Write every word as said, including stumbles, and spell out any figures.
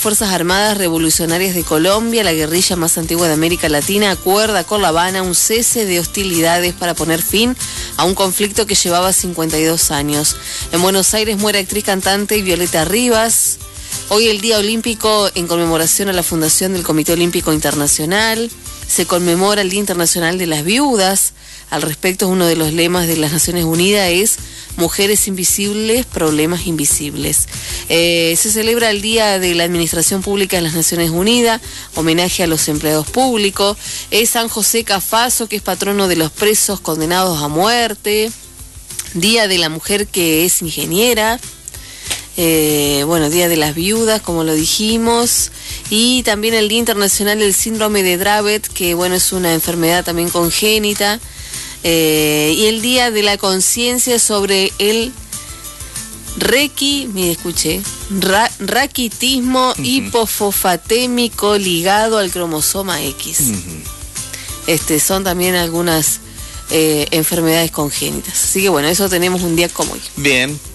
Fuerzas Armadas Revolucionarias de Colombia, la guerrilla más antigua de América Latina, acuerda con La Habana un cese de hostilidades para poner fin a un conflicto que llevaba cincuenta y dos años. En Buenos Aires muere actriz, cantante Violeta Rivas. Hoy el Día Olímpico en conmemoración a la fundación del Comité Olímpico Internacional. Se conmemora el Día Internacional de las Viudas. Al respecto, uno de los lemas de las Naciones Unidas es Mujeres invisibles, problemas invisibles. Eh, se celebra el Día de la Administración Pública de las Naciones Unidas, homenaje a los empleados públicos. Es San José Cafaso, que es patrono de los presos condenados a muerte. Día de la Mujer que es ingeniera. Eh, bueno, Día de las Viudas, como lo dijimos, y también el Día Internacional del Síndrome de Dravet, que bueno, es una enfermedad también congénita, eh, y el Día de la Conciencia sobre el Reiki, mire, escuché, ra, raquitismo uh-huh. hipofosfatémico ligado al cromosoma X. Uh-huh. Este, son también algunas eh, enfermedades congénitas. Así que bueno, eso tenemos un día como hoy. Bien.